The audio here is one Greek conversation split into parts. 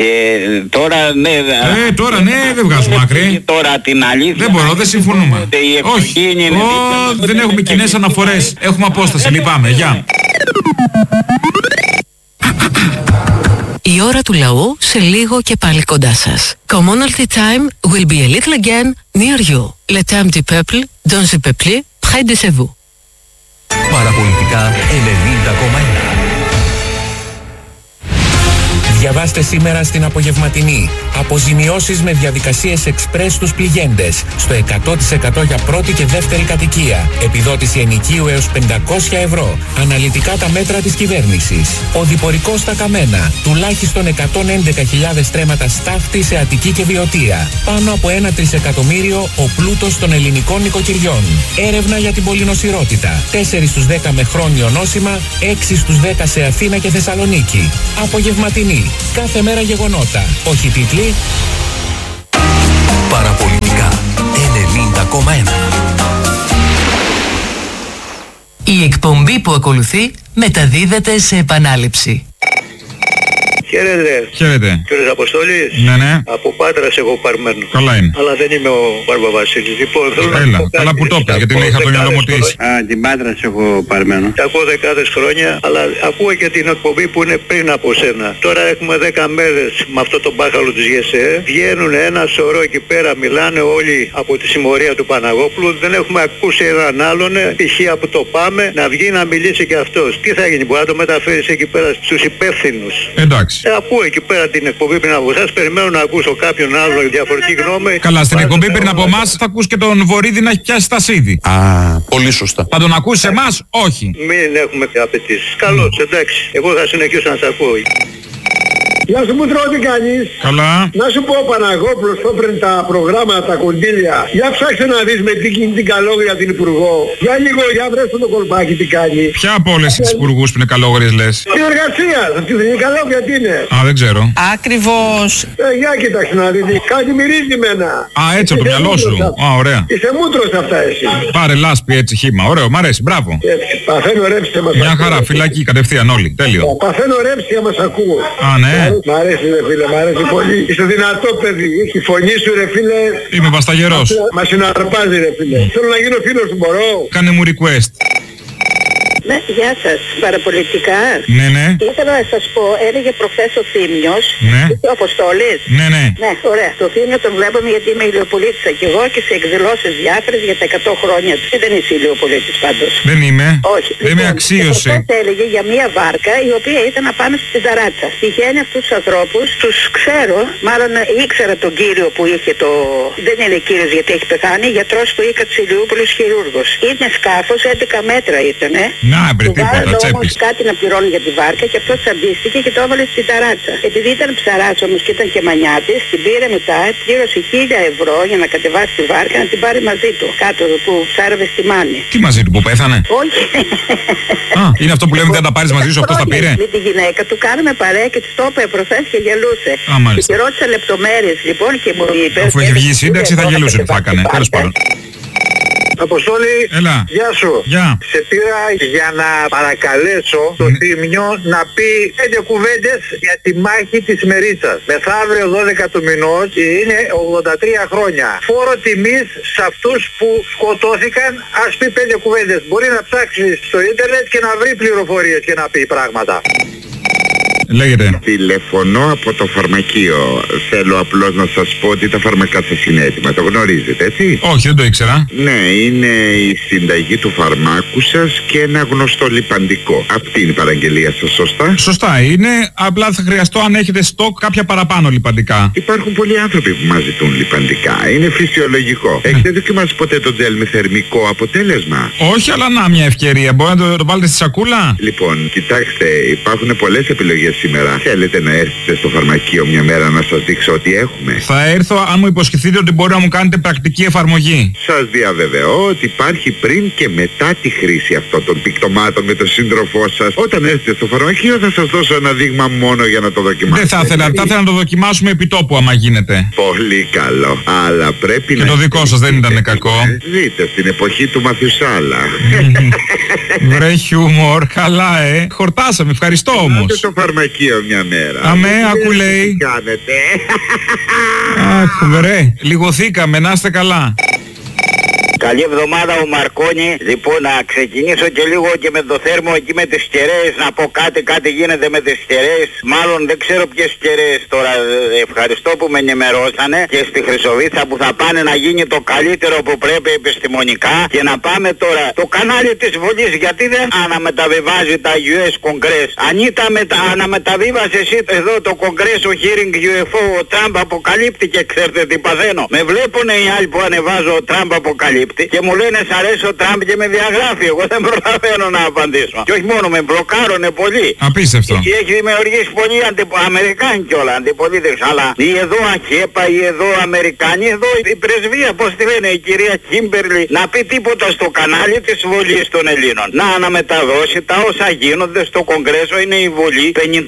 Και τώρα ναι. Τώρα ναι, δεν βγάζουμε άκρη. Τώρα την αλήθεια. Δεν μπορώ, δεν συμφωνούμε. Όχι, δεν έχουμε κοινές αναφορές. Έχουμε απόσταση, λυπάμαι. Γεια. Η ώρα του λαού σε λίγο και πάλι κοντά σας. Commonalty time will be a little again near you. Le temps du peuple, dans le peuple, près de chez vous. Παραπολιτικά 90,1. Διαβάστε σήμερα στην απογευματινή. Αποζημιώσεις με διαδικασίες εξπρές στους πληγέντες. Στο 100% για πρώτη και δεύτερη κατοικία. Επιδότηση ενοικίου έως 500 ευρώ. Αναλυτικά τα μέτρα της κυβέρνησης. Οδηπορικό στα Καμένα. Τουλάχιστον 111.000 στρέμματα στάχτη σε Αττική και Βιωτία. Πάνω από 1 τρισεκατομμύριο ο πλούτος των ελληνικών νοικοκυριών. Έρευνα για την πολυνοσηρότητα. 4 στους 10 με χρόνιο νόσημα. 6 στους 10 σε Αθήνα και Θεσσαλονίκη. Απογευματινή. Κάθε μέρα γεγονότα. Όχι τίτλοι. Παραπολιτικά 90,1. Η εκπομπή που ακολουθεί μεταδίδεται σε επανάληψη. Χαίρετε. Χαίρετε. Κύριος Αποστόλης. Ναι. Από Πάτρας εγώ παρμένο. Καλά είναι. Αλλά δεν είμαι ο Βαρβαβασίλης. Λοιπόν, θέλω Έλα, να πω καλά που το είπα, γιατί είχα το μυαλό μου της. Την Πάτρας έχω παρμένο. Τα ακούω δεκάδες χρόνια, αλλά ακούω και την εκπομπή που είναι πριν από σένα. Τώρα έχουμε 10 μέρες με αυτό το μπάχαλο της ΓΕΣΕ. Βγαίνουν ένα σωρό εκεί πέρα, μιλάνε όλοι από τη συμμορία του Παναγόπουλου. Δεν έχουμε ακούσει έναν άλλον, π.χ. από το Πάμε, να βγει να μιλήσει και αυτός. Τι θα γίνει, μπορεί να το μεταφέρεις εκεί πέρα στους υπεύθυνους. Εντάξει. Ακούω εκεί πέρα την εκπομπή πριν από εσάς, περιμένω να ακούσω κάποιον άλλο διαφορετική γνώμη. Καλά, στην εκπομπή πριν από εμάς θα ακούς και τον Βορύδη να έχει πιάσει τα σίδη. Πολύ σωστά. Θα τον ακούσεις εμάς, όχι. Μην έχουμε απαιτήσεις. Καλώς, εντάξει. Εγώ θα συνεχίσω να σας ακούω. Γεια σου Μούτρο, τι κάνεις? Καλά. Να σου πω ο Παναγόπουλος που έπαιρνε τα προγράμματα, τα κονδύλια. Για ψάξε να δεις με την καλόγρια την υπουργό. Για λίγο, για βρες το κολπάκι τι κάνει. Ποια από όλες τις υπουργούς που είναι καλόγριες λες? Την εργασία, αυτή δεν είναι καλόγρια τι είναι. Δεν ξέρω. Ακριβώς. Για κοίταξε να δεις, κάτι μυρίζει μένα. Έτσι από το μυαλό σου. Ωραία. Είσαι Μούτρος αυτά εσύ. Πάρε λάσπη έτσι χύμα. Ωραίο, μ' αρέσει, μπράβο. Παθαίνω ρέψη μας. Μια χαρά, φυλακή κατευθείαν όλοι. Τέλειο. Παθαίνω ρέψη άμα σ' ακούω. Ναι. Μ' αρέσει ρε φίλε, μ' αρέσει πολύ. Είσαι δυνατό παιδί. Η φωνή σου ρε φίλε. Είμαι βασταγερός. Μα συναρπάζει ρε φίλε. Θέλω να γίνω φίλος σου, μπορώ? Κάνε μου request. Ναι, γεια σας. Παραπολιτικά. Ναι. Ήθελα να σας πω, έλεγε προχθές ο Θήμιος. Ναι. Ο Αποστόλης. Ναι. Ναι, ωραία. Το Θήμιο τον βλέπουμε γιατί είμαι ηλιοπολίτησα και εγώ και σε εκδηλώσεις διάφορες για τα 100 χρόνια του. Δεν είσαι ηλιοπολίτης πάντως. Δεν είμαι. Όχι. Δεν με αξίωσε. Και έλεγε για μια βάρκα η οποία ήταν να πάμε στην Ταράτσα. Τυχαίνει αυτούς τους ανθρώπους, τους ξέρω, μάλλον ήξερα τον κύριο που είχε το... Δεν είναι κύριος γιατί έχει πεθάνει, γιατρός του Ίκα της Ηλιούπολης, χειρούργος. Είναι σκάφος, 11 μέτρα ήτανε. Να, βρε τίποτα, τσέπης. Κάτι να πληρώνει για τη βάρκα και αυτός αντίστηκε και το έβαλε στην Ταράτσα. Επειδή ήταν ψαράς όμως και ήταν και μανιάτης, την πήρε μετά, πλήρωσε 1.000 ευρώ για να κατεβάσει τη βάρκα να την πάρει μαζί του. Κάτω που ψάρευε στη Μάνη. Τι μαζί του που πέθανε? Όχι. Είναι αυτό που λέμε δεν τα πάρεις μαζί σου, αυτός τα πήρε. Με τη γυναίκα του κάναμε παρέα και της το είπε προχθές και γελούσε. Και ρώτησα λεπτομέρειες λοιπόν και μου είπε. Αφού έχει βγει η σύνταξη θα γελούσε τι θα έκανε. Τέλος πάντων. Αποστόλη, έλα. Γεια σου. Γεια. Σε πήρα για να παρακαλέσω το Θήμιο να πει 5 κουβέντες για τη μάχη της Μερίτσας. Μεθαύριο 12 του μηνός είναι 83 χρόνια. Φόρο τιμής σε αυτούς που σκοτώθηκαν, ας πει 5 κουβέντες. Μπορεί να ψάξει στο ίντερνετ και να βρει πληροφορίες και να πει πράγματα. Λέγεται. Τηλεφωνώ από το φαρμακείο. Θέλω απλώς να σας πω ότι τα φάρμακά σας είναι έτοιμα. Το γνωρίζετε, έτσι? Όχι, δεν το ήξερα. Ναι, είναι η συνταγή του φαρμάκου σας και ένα γνωστό λιπαντικό. Αυτή είναι η παραγγελία σας, σωστά? Σωστά είναι. Απλά θα χρειαστώ αν έχετε στόκ κάποια παραπάνω λιπαντικά. Υπάρχουν πολλοί άνθρωποι που μας ζητούν λιπαντικά. Είναι φυσιολογικό. Έχετε δοκιμάσει ποτέ το τζέλ με θερμικό αποτέλεσμα? Όχι, αλλά να μια ευκαιρία. Μπορεί να το βάλετε στη σακούλα? Λοιπόν, κοιτάξτε, υπάρχουν πολλές επιλογές σήμερα. Θέλετε να έρθετε στο φαρμακείο μια μέρα να σας δείξω ότι έχουμε? Θα έρθω αν μου υποσχεθείτε ότι μπορεί να μου κάνετε πρακτική εφαρμογή. Σας διαβεβαιώ ότι υπάρχει πριν και μετά τη χρήση αυτών των πικτωμάτων με τον σύντροφό σας. Όταν έρθετε στο φαρμακείο θα σας δώσω ένα δείγμα μόνο για να το δοκιμάσετε. Δεν θα ήθελα, θα ήθελα να το δοκιμάσουμε επί τόπου άμα γίνεται. Πολύ καλό. Αλλά πρέπει και να... το δικό σας δεν ήταν κακό. Δείτε στην εποχή του Μαθουσάλα. Βρε χιούμορ, καλά χορτάσαμε, ευχαριστώ όμως. Στο φαρμακείο ξενοδοχείο μια μέρα. Αμέ, άκου λέει. Τι κάνετε? Αχ, βρε, λιγοθήκαμε, να είστε καλά. Καλή εβδομάδα ο Μαρκόνι. Λοιπόν, να ξεκινήσω και λίγο και με το θέρμο εκεί με τις κεραίες. Να πω κάτι γίνεται με τις κεραίες. Μάλλον δεν ξέρω ποιες κεραίες τώρα. Ευχαριστώ που με ενημερώσανε. Και στη Χρυσοβίτσα που θα πάνε να γίνει το καλύτερο που πρέπει επιστημονικά. Και να πάμε τώρα το κανάλι της Βουλής. Γιατί δεν αναμεταβιβάζει τα US Congress? Αν ήταν αναμεταβίβασε εσύ εδώ το Congress ο hearing UFO, ο Τραμπ αποκαλύπτει και ξέρετε τι παθαίνω. Με βλέπουνε οι άλλοι που ανεβάζω ο Τραμπ αποκαλύπτει. Και μου λένε σ' αρέσει ο Τραμπ και με διαγράφει. Εγώ δεν προλαβαίνω να απαντήσω. Και όχι μόνο, με μπλοκάρωνε πολύ. Απίστευτο. Και έχει δημιουργήσει πολλοί Αμερικάνοι κιόλα αντιπολίτες. Αλλά οι εδώ ΑΧΕΠΑ, οι εδώ Αμερικάνοι, εδώ η πρεσβεία, πώς τη λένε, η κυρία Κίμπερλι, να πει τίποτα στο κανάλι της Βουλής των Ελλήνων. Να αναμεταδώσει τα όσα γίνονται στο Κογκρέσο. Είναι η Βουλή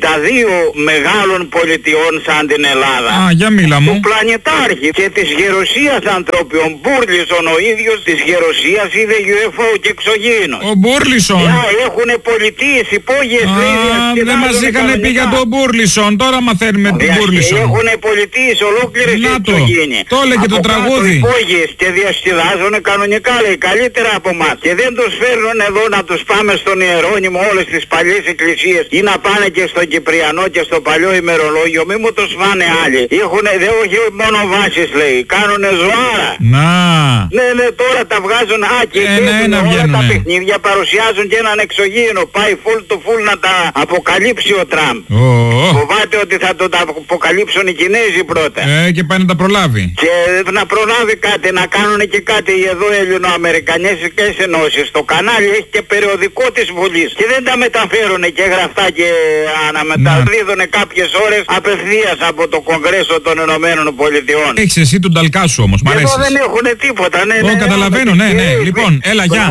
52 μεγάλων πολιτιών σαν την Ελλάδα. Α, για μίλα μου. Του πλανητάρχη και της γερουσίας ανθρώπιων. Μπούρλισον ο ίδιος της γερουσίας είδε UFO και εξωγήινος. Ο Μπούρλισον. Έχουνε πολιτείες, υπόγειες, δεν μας είχαν πει για τον Μπούρλισον. Τώρα μαθαίνουμε τον Μπούρλισον. Έχουνε πολιτείες ολόκληρες και εξωγήινες. Το έλεγε το τραγούδι. Υπόγειες και διασκεδάζουνε κανονικά, λέει, καλύτερα από εμάς. Και δεν τους φέρνουν εδώ να τους πάμε στον Ιερώνυμο, όλες τις παλιές εκκλησίες, ή να πάνε και στον Κυπριανό και στο παλιό ημερολόγιο. Μη μου τους φάνε άλλοι. Έχουνε, όχι μόνο βάσεις, λέει, κάνουνε ζωάρα. Να. Ναι, τώρα τα βγάζουν και όλα τα παιχνίδια παρουσιάζουν και έναν εξωγήινο. Πάει full to full να τα αποκαλύψει ο Τραμπ. Φοβάται ότι θα το αποκαλύψουν οι Κινέζοι πρώτα. Και πάει να τα προλάβει. Και να προλάβει κάτι, να κάνουν και κάτι εδώ ελληνοαμερικανικές ενώσεις. Το κανάλι έχει και περιοδικό της Βουλής. Και δεν τα μεταφέρουν και γραφτά και αναμεταδίδουν κάποιες ώρες απευθείας από το Κογκρέσο των Ηνωμένων Πολιτειών. Έχεις εσύ τον ταλκάσου όμως, μ' αρέσεις. Εδώ δεν έχουν τίποτα, ναι. Καταλαβαίνω, ναι. Λοιπόν, έλα, γεια.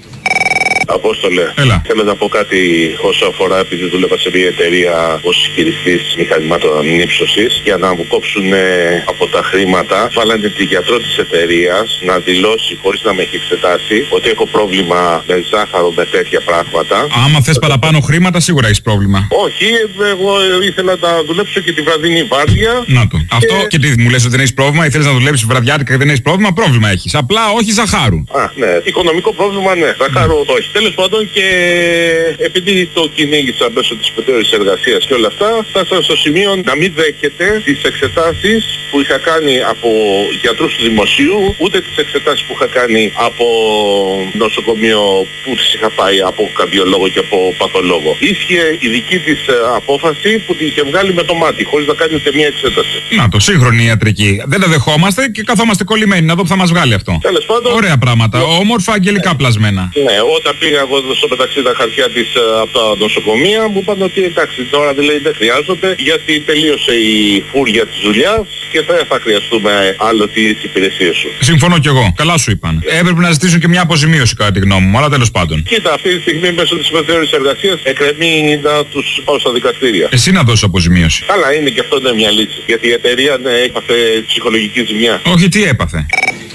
Απόστολε, θέλω να πω κάτι όσο αφορά, επειδή δούλευα σε μια εταιρεία ως χειριστής μηχανημάτων ανύψωσης, για να μου κόψουν από τα χρήματα. Βάλανε τη γιατρό της εταιρείας να δηλώσει, χωρίς να με έχει εξετάσει, ότι έχω πρόβλημα με ζάχαρο, με τέτοια πράγματα. Άμα θες παραπάνω χρήματα, σίγουρα έχεις πρόβλημα. Όχι, εγώ ήθελα να δουλέψω και τη βραδινή βάρδια. Να το. Αυτό και τι μου λες ότι δεν έχεις πρόβλημα, ή θέλεις να δουλέψεις βραδιάτικα και δεν έχεις πρόβλημα, πρόβλημα έχεις. Απλά όχι ζαχάρου. Ναι. Οικονομικό πρόβλημα, ναι. Ζαχάρου όχι. Τέλος πάντων, και επειδή το κυνήγησα μέσω της πετέρης εργασίας και όλα αυτά, φτάσα στο σημείο να μην δέχεται τις εξετάσεις που είχα κάνει από γιατρούς του δημοσίου, ούτε τις εξετάσεις που είχα κάνει από νοσοκομείο που τις είχα πάει από καρδιολόγο και από παθολόγο. Ίσχυε η δική της απόφαση που την είχε βγάλει με το μάτι, χωρίς να κάνει ούτε μία εξέταση. Να το, σύγχρονη ιατρική. Δεν τα δεχόμαστε και καθόμαστε κολλημένοι να δω που θα μας βγάλει αυτό. Τέλος πάντων. Ωραία πράγματα, όμορφα αγγελικά πλασμένα. Ναι, όταν πήγα εγώ στο μεταξύ τα χαρτιά της από τα νοσοκομεία, μου είπαν ότι εντάξει, τώρα δηλαδή δεν χρειάζεται, γιατί τελείωσε η φούρια της δουλειάς και δεν θα χρειαστούμε άλλο τις υπηρεσίες σου. Συμφωνώ κι εγώ. Καλά σου είπαν. Έπρεπε να ζητήσουν και μια αποζημίωση κατά τη γνώμη μου, αλλά τέλος πάντων. Κοίτα, αυτή τη στιγμή μέσω της πεθέρης εργασίας εκκρεμεί να τους πάω στα δικαστήρια. Εσύ να δώσεις αποζημίωση. Καλά, είναι και αυτό είναι μια λύση. Γιατί η εταιρεία έπαθε ψυχολογική ζημιά. Όχι, τι έπαθε.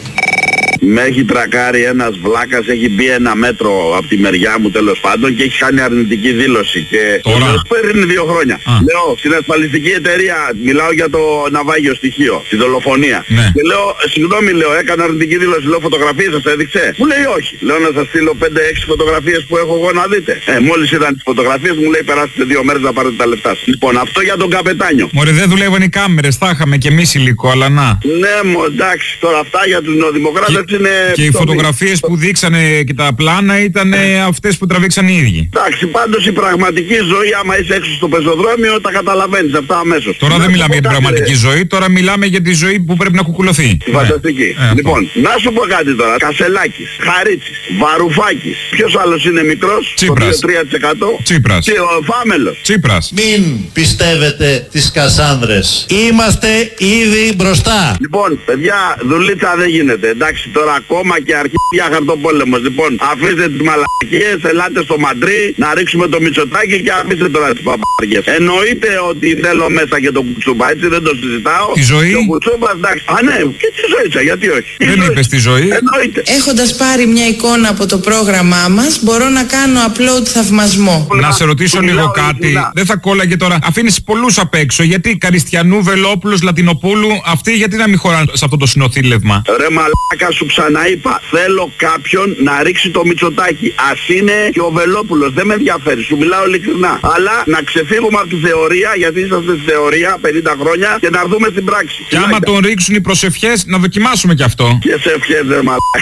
Με έχει τρακάρει ένας βλάκας, έχει μπει 1 μέτρο από τη μεριά μου τέλος πάντων και έχει κάνει αρνητική δήλωση. Και πριν 2 χρόνια. Λέω στην ασφαλιστική εταιρεία, μιλάω για το ναυάγιο στοιχείο, τη δολοφονία. Ναι. Και λέω, συγγνώμη, λέω, έκανα αρνητική δήλωση, λέω, φωτογραφίες σας έδειξε? Μου λέει όχι. Λέω να σας στείλω 5-6 φωτογραφίες που έχω εγώ να δείτε. Μόλις είδαν τις φωτογραφίες μου λέει περάσετε 2 μέρες να πάρετε τα λεφτά σας. Λοιπόν, αυτό για τον καπετάνιο. Μωρέ, δεν δουλεύουν οι κάμερες, θα είχαμε κι εμείς υλικό, αλλά να. Ναι, εντάξει, τώρα αυτά για τους νεοδημοκράτες. Και οι φωτογραφίες που δείξανε και τα πλάνα ήταν αυτές που τραβήξαν οι ίδιοι. Εντάξει, πάντως η πραγματική ζωή, άμα είσαι έξω στο πεζοδρόμιο, τα καταλαβαίνεις αυτά αμέσως. Τώρα δεν μιλάμε για την πραγματική ζωή, τώρα μιλάμε για τη ζωή που πρέπει να κουκουλωθεί. Τη φανταστική. Λοιπόν, να σου πω κάτι τώρα. Κασελάκης, Χαρίτσης, Βαρουφάκης. Ποιος άλλος είναι μικρός? Τσίπρας. Το 2-3%. Τσίπρας. Και ο Φάμελος. Τσίπρας. Μην πιστεύετε τις Κασάνδρες. Είμαστε ήδη μπροστά. Λοιπόν, παιδιά, δουλίτσα δεν γίνεται. Εντάξει, τώρα ακόμα και αρχίζει για χαρτοπόλεμος. Λοιπόν, αφήστε τις μαλακίες, ελάτε στο Μαντρί να ρίξουμε το Μητσοτάκη και αφήστε τώρα τις παπαριές. Εννοείται ότι θέλω μέσα και το Κουτσούμπα, έτσι δεν το συζητάω. Τη ζωή. Το Κουτσούμπα, εντάξει. Α, ναι, και τη ζωή, γιατί όχι. Δεν είπες τη ζωή. Εννοείται. Έχοντας πάρει μια εικόνα από το πρόγραμμά μας, μπορώ να κάνω upload θαυμασμό. Να σε ρωτήσω λίγο κάτι. Δεν θα κόλλαγε τώρα. Αφήνεις πολλούς απ' έξω. Γιατί Καριστιανού, Βελόπουλος, Λατινοπούλου, αυτοί γιατί να μην χωράνε σε αυτό το συνοθήλευμα? Ρε μαλάκα, σου ξαναείπα. Θέλω κάποιον να ρίξει το Μητσοτάκη. Ας είναι και ο Βελόπουλος. Δεν με ενδιαφέρει. Σου μιλάω ειλικρινά. Αλλά να ξεφύγουμε από τη θεωρία, γιατί είσαστε στη θεωρία 50 χρόνια και να έρθουμε στην πράξη. Και άμα τον ρίξουν οι προσευχές, να δοκιμάσουμε κι αυτό. Και σε ευχές, ρε μαλάκα.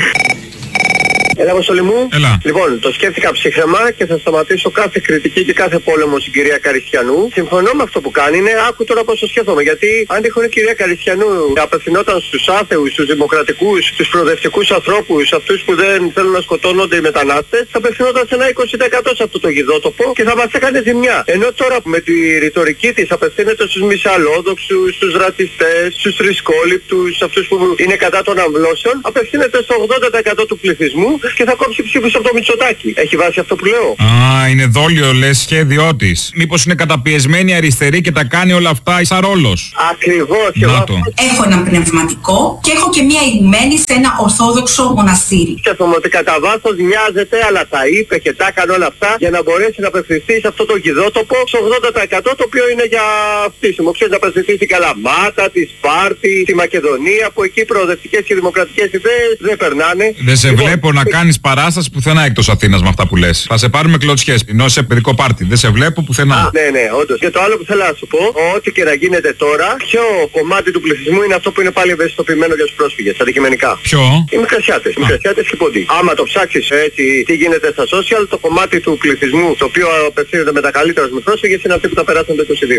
Έλα, Αποστολή μου. Έλα. Λοιπόν, το σκέφτηκα ψύχρεμα και θα σταματήσω κάθε κριτική και κάθε πόλεμο στην κυρία Καριστιανού. Συμφωνώ με αυτό που κάνει, είναι άκου τώρα πώς το σκέφτομαι. Γιατί αν τυχόν η κυρία Καριστιανού απευθυνόταν στους άθεους, στους δημοκρατικούς, στους προοδευτικούς ανθρώπους, αυτούς που δεν θέλουν να σκοτώνονται οι μετανάστες, θα απευθυνόταν σε ένα 20% σε αυτό το γιδότοπο και θα μας έκανε ζημιά. Ενώ τώρα με τη ρητορική της απευθύνεται στους μισαλόδοξους, στους ρατσιστές, στους θρησκόληπτους, αυτούς που είναι κατά των αμβλώσεων, απευθύνεται στο 80% του πληθυσμού και θα κόψει ψήφους από το Μητσοτάκη. Έχει βάσει αυτό που λέω? Α, είναι δόλιο λες, σχέδιό της. Μήπως είναι καταπιεσμένη αριστερή και τα κάνει όλα αυτά σαν ρόλος? Ακριβώς. Έχω έναν πνευματικό και έχω και μία ηγμένη σε ένα ορθόδοξο μοναστήρι. Σκέφτομαι ότι κατά βάθος μοιάζεται, αλλά τα είπε και τα έκανε όλα αυτά για να μπορέσει να απευθυνθεί σε αυτό το γιδότοπο στο 80% το οποίο είναι για φτύσιμο. Ξέρεις, να απευθυνθεί στην Καλαμάτα, τη Σπάρτη, τη Μακεδονία, που εκεί προοδευτικές και δημοκρατικές ιδέες δεν περνάνε. Δεν σε βλέπω να κάνεις παράσταση πουθενά εκτός Αθήνας με αυτά που λες. Θα σε πάρουμε κλωτσιές, ενώ σε παιδικό πάρτι. Δεν σε βλέπω πουθενά. Ναι, όντως. Και το άλλο που θέλω να σου πω, ό,τι και να γίνεται τώρα, ποιο κομμάτι του πληθυσμού είναι αυτό που είναι πάλι ευαισθητοποιημένο για τους πρόσφυγες, αντικειμενικά? Ποιο? Οι μικρασιάτες. Οι μικρασιάτες και οι ποντοί. Άμα το ψάξεις έτσι τι γίνεται στα social, το κομμάτι του πληθυσμού το οποίο απευθύνεται με τα καλύτερα με πρόσφυγες είναι αυτοί που τα περάσαν το 22.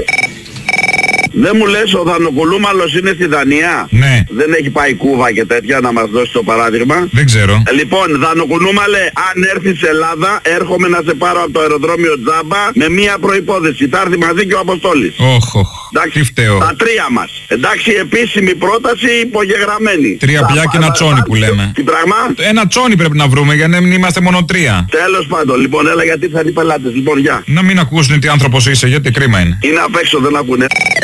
Δεν μου λες ο Δανοκουλούμαλος είναι στη Δανία? Ναι. Δεν έχει πάει Κούβα και τέτοια να μας δώσει το παράδειγμα? Δεν ξέρω. Λοιπόν, Δανοκουλούμαλε, αν έρθεις σε Ελλάδα, έρχομαι να σε πάρω από το αεροδρόμιο τζάμπα με μία προϋπόθεση. Θα έρθει μαζί και ο Αποστόλης. Τι φταίω. Τα τρία μας. Εντάξει, επίσημη πρόταση υπογεγραμμένη. 3 πια και ένα τσόνι που λέμε. Τι πράγμα? Ένα τσόνι πρέπει να βρούμε για να μην είμαστε μόνο 3. Τέλος πάντων, λοιπόν, έλα γιατί θα είναι οι πελάτες. Λοιπόν, γεια. Να μην ακούσουν τι άνθρωπος είσαι, γιατί κρίμα είναι. Είναι απ' έξω, δεν ακούνε.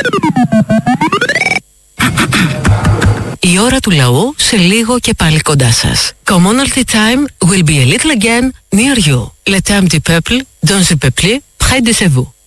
Η ώρα του λαού σε λίγο και πάλι κοντά σας. Commonalty time will be a little again near you. Le temps du peuple, dans le peuple, près de vous.